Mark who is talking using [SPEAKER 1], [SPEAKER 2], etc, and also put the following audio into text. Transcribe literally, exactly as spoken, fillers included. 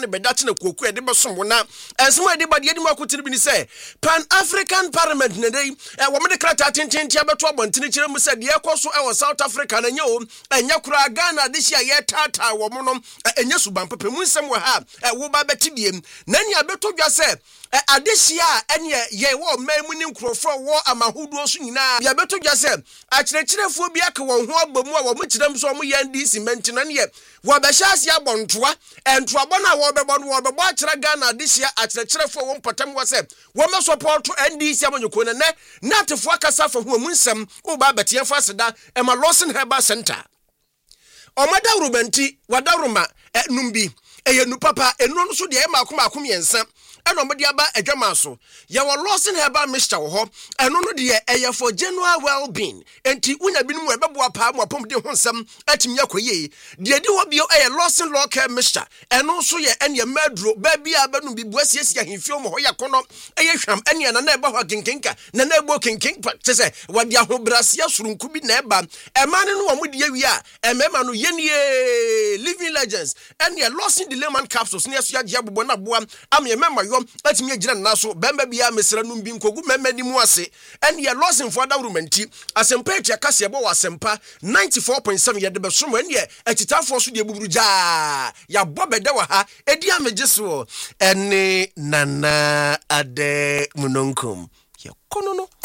[SPEAKER 1] ne bedate na koku e de besom na ensem e de bade edim akotiri bi ni say Pan African Parliament ne dey e wo me de krata tententi abeto abontene kire mu say de ekoso e wo South Africa na nye o enya kura Ghana de hia ye tata wo mo no enya suban pepe mu nsem wo ha e wo ba betidiem na nya abeto dwa say adehia ene ye wo mamu ni nkrofo wo amahuduo so nyina ya beto dwa say akyerechirefo bi aka wo ho abamu a wo mo kyerem so mo yan di cement na ne wo be hyase abontoa entoabo na wo be bonu wo be bo akyere Ghana adehia akyerechirefo wo mpatam wo say wo me support N D C amanyoko ne na tefo akasa fa ho mu nsem wo ba betie fa seda e ma Lawson Herbal Center omada rubanti wadaruma numbi eye nu papa enu no so de e makom akom yensa eno mede aba adwama so ye wo Lawson Herbal mixture wo ho eno no de eye for general well-being enti unya binum e bebo apa mo apom de ho nsem atimi akoye de di ho bio eye Lawson local mixture eno so ye ene maduro ba bia banu bi buasiesie ahemfio mo ho ye kono eye hwam ene na na e ba ho kenkenka na na ebo kenken te se wade ahobrase asurunku bi na e ba e ma ne no wo de awi a e mema no yenie living legends ene Lawson Dileman capsules ne aso agye abobo na boa am ye mema atimi agira na so bemba bia mesra num bi nkogu memma ni mu ase ene ye Lawson fo adawrumanti asempa etia kase ebo wasempa ninety-four point seven ye de besom ene ye atitafo so de buburu ja ya bobeda wa ha edi amegye so ene nana ade munonkum ye kono no